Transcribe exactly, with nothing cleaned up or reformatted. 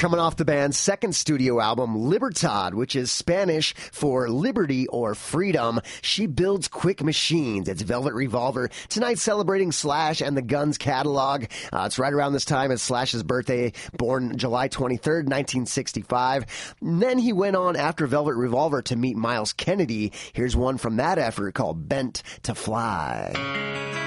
coming off the band's second studio album, Libertad, which is Spanish for liberty or freedom. She builds quick machines. It's Velvet Revolver. Tonight celebrating Slash and the Guns catalog. Uh, it's right around this time as Slash's birthday, born July twenty-third, nineteen sixty-five. And then he went on after Velvet Revolver to meet Miles Kennedy. Here's one from that effort called Bent to Fly.